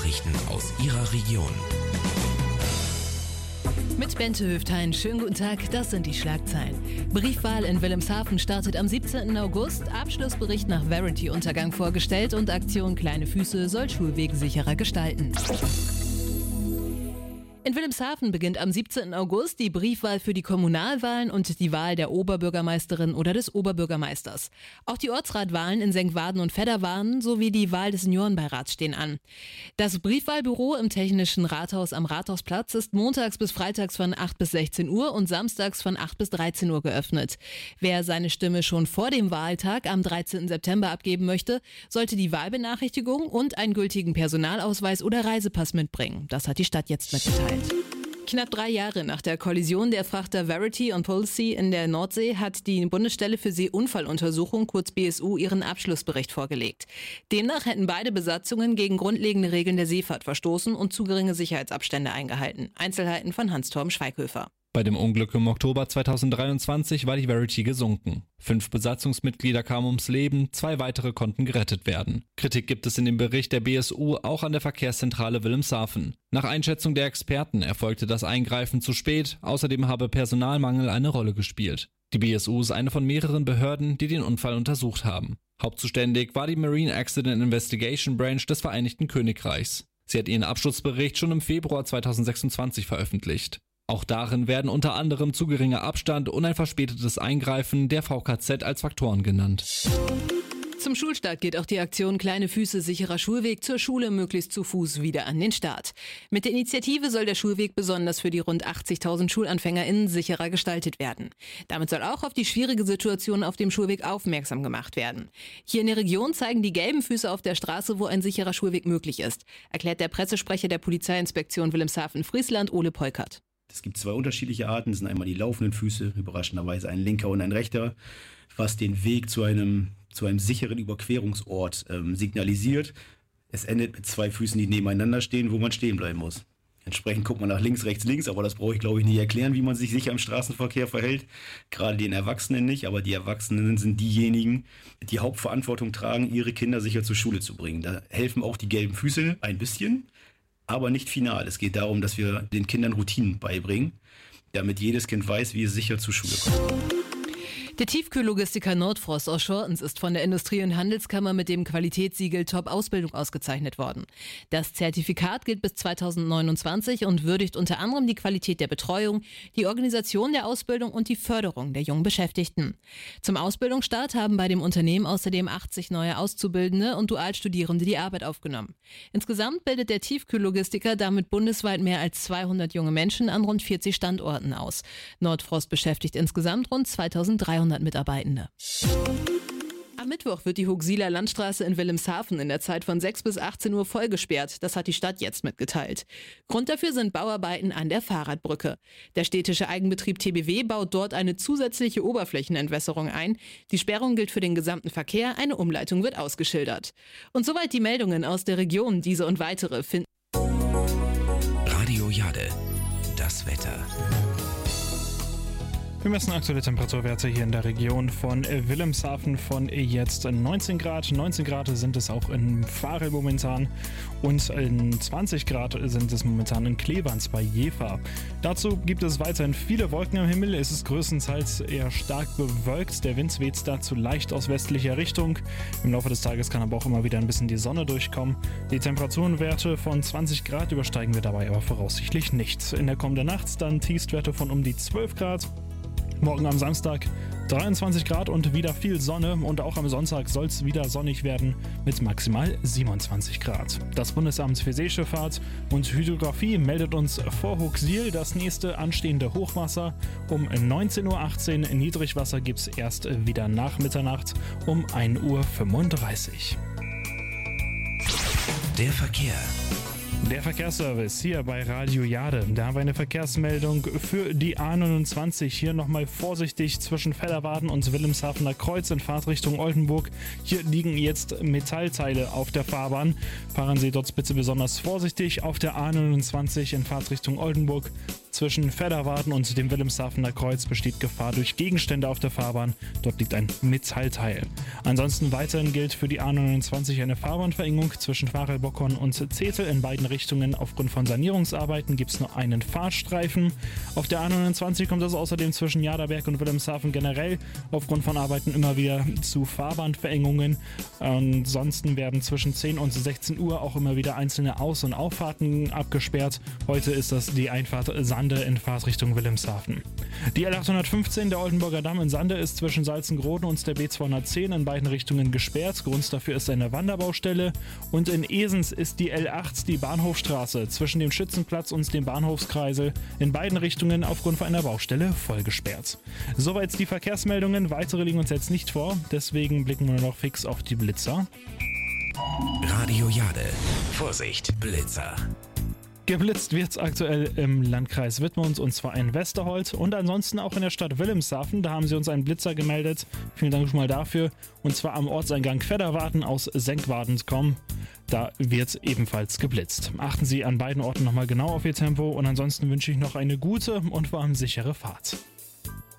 Nachrichten aus Ihrer Region. Mit Bente Höftein, schönen guten Tag, das sind die Schlagzeilen. Briefwahl in Wilhelmshaven startet am 17. August, Abschlussbericht nach Verity-Untergang vorgestellt und Aktion Kleine Füße soll Schulweg sicherer gestalten. In Wilhelmshaven beginnt am 17. August die Briefwahl für die Kommunalwahlen und die Wahl der Oberbürgermeisterin oder des Oberbürgermeisters. Auch die Ortsratwahlen in Senkwaden und Vedderwaden sowie die Wahl des Seniorenbeirats stehen an. Das Briefwahlbüro im Technischen Rathaus am Rathausplatz ist montags bis freitags von 8 bis 16 Uhr und samstags von 8 bis 13 Uhr geöffnet. Wer seine Stimme schon vor dem Wahltag am 13. September abgeben möchte, sollte die Wahlbenachrichtigung und einen gültigen Personalausweis oder Reisepass mitbringen. Das hat die Stadt jetzt mitgeteilt. Knapp 3 Jahre nach der Kollision der Frachter Verity und Polesea in der Nordsee hat die Bundesstelle für Seeunfalluntersuchung, kurz BSU, ihren Abschlussbericht vorgelegt. Demnach hätten beide Besatzungen gegen grundlegende Regeln der Seefahrt verstoßen und zu geringe Sicherheitsabstände eingehalten. Einzelheiten von Hans-Torben Schweighöfer. Bei dem Unglück im Oktober 2023 war die Verity gesunken. 5 Besatzungsmitglieder kamen ums Leben, 2 weitere konnten gerettet werden. Kritik gibt es in dem Bericht der BSU auch an der Verkehrszentrale Wilhelmshaven. Nach Einschätzung der Experten erfolgte das Eingreifen zu spät, außerdem habe Personalmangel eine Rolle gespielt. Die BSU ist eine von mehreren Behörden, die den Unfall untersucht haben. Hauptzuständig war die Marine Accident Investigation Branch des Vereinigten Königreichs. Sie hat ihren Abschlussbericht schon im Februar 2026 veröffentlicht. Auch darin werden unter anderem zu geringer Abstand und ein verspätetes Eingreifen der VKZ als Faktoren genannt. Zum Schulstart geht auch die Aktion Kleine Füße sicherer Schulweg zur Schule möglichst zu Fuß wieder an den Start. Mit der Initiative soll der Schulweg besonders für die rund 80.000 SchulanfängerInnen sicherer gestaltet werden. Damit soll auch auf die schwierige Situation auf dem Schulweg aufmerksam gemacht werden. Hier in der Region zeigen die gelben Füße auf der Straße, wo ein sicherer Schulweg möglich ist, erklärt der Pressesprecher der Polizeiinspektion Wilhelmshaven-Friesland, Ole Peukert. Es gibt 2 unterschiedliche Arten. Das sind einmal die laufenden Füße, überraschenderweise ein linker und ein rechter, was den Weg zu einem sicheren Überquerungsort signalisiert. Es endet mit 2 Füßen, die nebeneinander stehen, wo man stehen bleiben muss. Entsprechend guckt man nach links, rechts, aber das brauche ich, glaube ich, nicht erklären, wie man sich sicher im Straßenverkehr verhält. Gerade den Erwachsenen nicht, aber die Erwachsenen sind diejenigen, die Hauptverantwortung tragen, ihre Kinder sicher zur Schule zu bringen. Da helfen auch die gelben Füße ein bisschen, aber nicht final. Es geht darum, dass wir den Kindern Routinen beibringen, damit jedes Kind weiß, wie es sicher zur Schule kommt. Der Tiefkühllogistiker Nordfrost aus Schortens ist von der Industrie- und Handelskammer mit dem Qualitätssiegel Top-Ausbildung ausgezeichnet worden. Das Zertifikat gilt bis 2029 und würdigt unter anderem die Qualität der Betreuung, die Organisation der Ausbildung und die Förderung der jungen Beschäftigten. Zum Ausbildungsstart haben bei dem Unternehmen außerdem 80 neue Auszubildende und Dualstudierende die Arbeit aufgenommen. Insgesamt bildet der Tiefkühllogistiker damit bundesweit mehr als 200 junge Menschen an rund 40 Standorten aus. Nordfrost beschäftigt insgesamt rund 2300 Mitarbeitende. Am Mittwoch wird die Hugsieler Landstraße in Wilhelmshaven in der Zeit von 6 bis 18 Uhr voll gesperrt. Das hat die Stadt jetzt mitgeteilt. Grund dafür sind Bauarbeiten an der Fahrradbrücke. Der städtische Eigenbetrieb TBW baut dort eine zusätzliche Oberflächenentwässerung ein. Die Sperrung gilt für den gesamten Verkehr, eine Umleitung wird ausgeschildert. Und soweit die Meldungen aus der Region. Diese und weitere finden Radio Jade, das Wetter. Wir messen aktuelle Temperaturwerte hier in der Region von Wilhelmshaven von jetzt 19 Grad. 19 Grad sind es auch in Varel momentan und 20 Grad sind es momentan in Cleveland bei Jever. Dazu gibt es weiterhin viele Wolken am Himmel. Es ist größtenteils eher stark bewölkt. Der Wind weht dazu leicht aus westlicher Richtung. Im Laufe des Tages kann aber auch immer wieder ein bisschen die Sonne durchkommen. Die Temperaturenwerte von 20 Grad übersteigen wir dabei aber voraussichtlich nicht. In der kommenden Nacht dann Tiefstwerte von um die 12 Grad. Morgen am Samstag 23 Grad und wieder viel Sonne und auch am Sonntag soll es wieder sonnig werden mit maximal 27 Grad. Das Bundesamt für Seeschifffahrt und Hydrographie meldet uns vor Hooksiel das nächste anstehende Hochwasser um 19.18 Uhr. Niedrigwasser gibt es erst wieder nach Mitternacht um 1.35 Uhr. Der Verkehr. Der Verkehrsservice hier bei Radio Jade. Da haben wir eine Verkehrsmeldung für die A29. Hier nochmal vorsichtig zwischen Vedderwaden und Wilhelmshavener Kreuz in Fahrtrichtung Oldenburg. Hier liegen jetzt Metallteile auf der Fahrbahn. Fahren Sie dort bitte besonders vorsichtig auf der A29 in Fahrtrichtung Oldenburg. Zwischen Fedderwarden und dem Wilhelmshavener Kreuz besteht Gefahr durch Gegenstände auf der Fahrbahn. Dort liegt ein Metallteil. Ansonsten weiterhin gilt für die A29 eine Fahrbahnverengung zwischen Farel-Bockern und Zetel in beiden Richtungen. Aufgrund von Sanierungsarbeiten gibt es nur einen Fahrstreifen. Auf der A29 kommt es außerdem zwischen Jaderberg und Wilhelmshaven generell aufgrund von Arbeiten immer wieder zu Fahrbahnverengungen. Ansonsten werden zwischen 10 und 16 Uhr auch immer wieder einzelne Aus- und Auffahrten abgesperrt. Heute ist das die Einfahrt Sande in Fahrtrichtung Wilhelmshaven. Die L815, der Oldenburger Damm in Sande, ist zwischen Salzengroden und der B210 in beiden Richtungen gesperrt. Grund dafür ist eine Wanderbaustelle. Und in Esens ist die L8, die Bahnhofstraße, zwischen dem Schützenplatz und dem Bahnhofskreisel in beiden Richtungen aufgrund von einer Baustelle voll gesperrt. Soweit die Verkehrsmeldungen. Weitere liegen uns jetzt nicht vor. Deswegen blicken wir nur noch fix auf die Blitzer. Radio Jade. Vorsicht, Blitzer. Geblitzt wird es aktuell im Landkreis Wittmund und zwar in Westerholt und ansonsten auch in der Stadt Wilhelmshaven. Da haben sie uns einen Blitzer gemeldet. Vielen Dank schon mal dafür. Und zwar am Ortseingang Fedderwarden aus Senkwarden kommen. Da wird ebenfalls geblitzt. Achten Sie an beiden Orten nochmal genau auf Ihr Tempo und ansonsten wünsche ich noch eine gute und vor allem sichere Fahrt.